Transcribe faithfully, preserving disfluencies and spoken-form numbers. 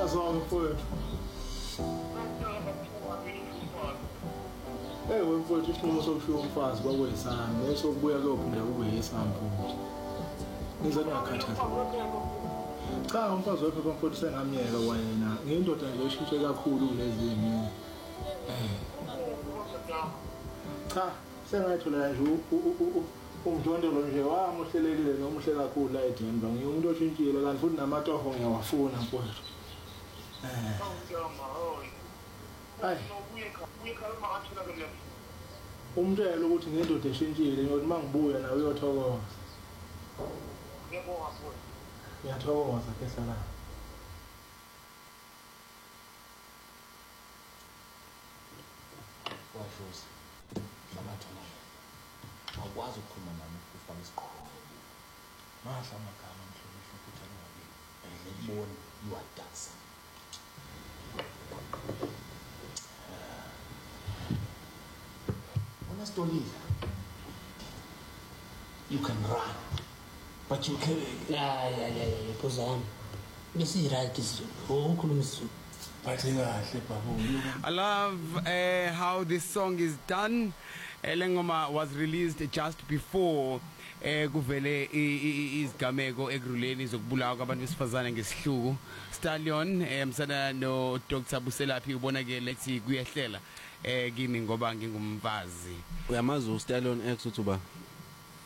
Song for Hey, when for just no so few fast, but with some, there's so weird open the way sample. Is that not catching? Cha umfazi wakhe komfort sengamyeka wena ngindoda nje eshintshe kakhulu lezimi eh cha sengathola nje umdondolo nje wamuhlelekile nomuhle kakhulu la eDenver ngiumuntu oshintshile kanti futhi namatoho ngiyawafuna mfowethu eh ay umtshela ukuthi ngindoda eshintshile ngiyothi mangibuya nawe uyothokoza ngiyabonga mfowethu ngiyathokoza ke sala washoza sabathona awukwazi ukukhuluma nami ufaka isiqholo mahla amagama mhlonishwa ukuthi angabi elibona iwadasa Una story you can run but you can yeah yeah yeah yeah phozana bese right is ukukhuluma isiZulu bathi kahle babu I love uh, how this song is done. Elengoma was released just before eh kuvele izigameko egruleni zokubulawa kwabantu besifazane ngesihluku. Stallion emsana no Doctor Buselaphi ubonakele ukuthi kuyehlela eh kimi ngoba ngingumfazi. Uyamazi uStallion X uthi uba